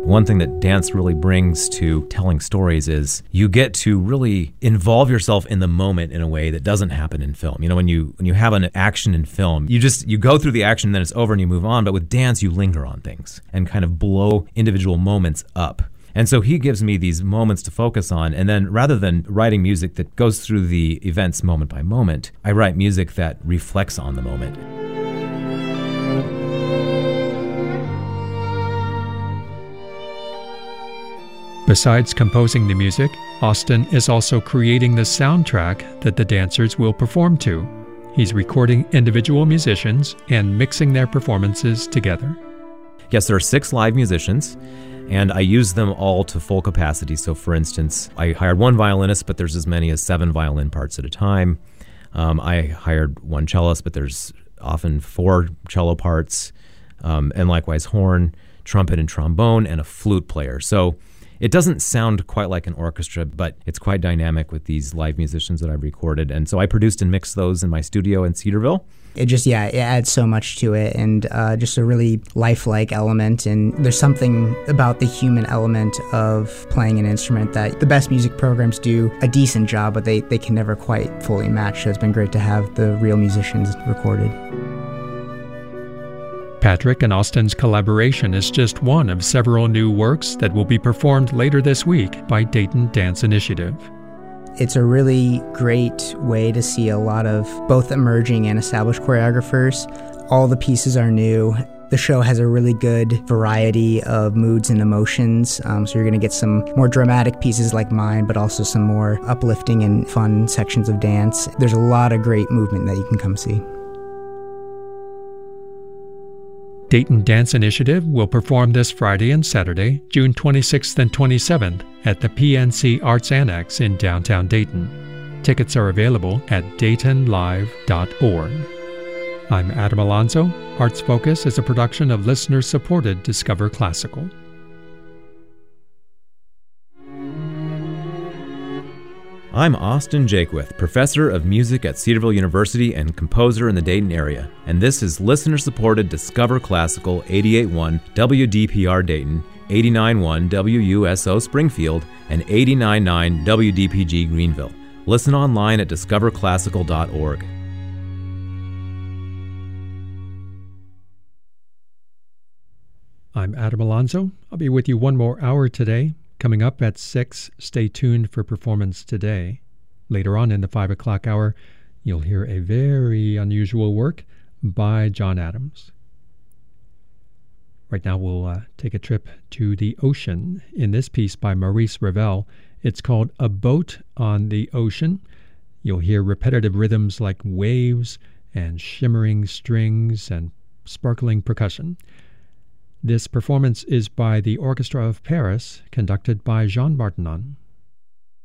One thing that dance really brings to telling stories is you get to really involve yourself in the moment in a way that doesn't happen in film. You know, when you have an action in film, you go through the action and then it's over and you move on. But with dance, you linger on things and kind of blow individual moments up. And so he gives me these moments to focus on. And then rather than writing music that goes through the events moment by moment, I write music that reflects on the moment. Besides composing the music, Austin is also creating the soundtrack that the dancers will perform to. He's recording individual musicians and mixing their performances together. Yes, there are 6 live musicians, and I use them all to full capacity. So, for instance, I hired 1 violinist, but there's as many as 7 violin parts at a time. I hired 1 cellist, but there's often 4 cello parts, and likewise horn, trumpet, and trombone, and a flute player. So it doesn't sound quite like an orchestra, but it's quite dynamic with these live musicians that I've recorded. And so I produced and mixed those in my studio in Cedarville. It adds so much to it, and just a really lifelike element. And there's something about the human element of playing an instrument that the best music programs do a decent job, but they can never quite fully match. So it's been great to have the real musicians recorded. Patrick and Austin's collaboration is just one of several new works that will be performed later this week by Dayton Dance Initiative. It's a really great way to see a lot of both emerging and established choreographers. All the pieces are new. The show has a really good variety of moods and emotions, so you're going to get some more dramatic pieces like mine, but also some more uplifting and fun sections of dance. There's a lot of great movement that you can come see. Dayton Dance Initiative will perform this Friday and Saturday, June 26th and 27th, at the PNC Arts Annex in downtown Dayton. Tickets are available at DaytonLive.org. I'm Adam Alonzo. Arts Focus is a production of listener-supported Discover Classical. I'm Austin Jakewith, professor of music at Cedarville University and composer in the Dayton area, and this is listener-supported Discover Classical 88.1 WDPR Dayton, 89.1 WUSO Springfield, and 89.9 WDPG Greenville. Listen online at discoverclassical.org. I'm Adam Alonzo. I'll be with you one more hour today. Coming up at 6, stay tuned for Performance Today. Later on in the 5 o'clock hour, you'll hear a very unusual work by John Adams. Right now we'll take a trip to the ocean in this piece by Maurice Ravel. It's called A Boat on the Ocean. You'll hear repetitive rhythms like waves and shimmering strings and sparkling percussion. This performance is by the Orchestra of Paris, conducted by Jean Bartenon.